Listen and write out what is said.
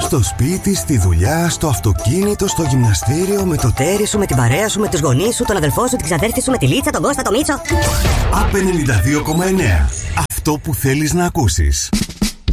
Στο σπίτι, στη δουλειά, στο αυτοκίνητο, στο γυμναστήριο, με το τέρι σου, με την παρέα σου, με τους γονείς σου, τον αδελφό σου, την ξαδέρφη σου, με τη Λίτσα, τον Κώστα, τον Μίτσο. ΑΠ 92,9. Αυτό που θέλεις να ακούσεις.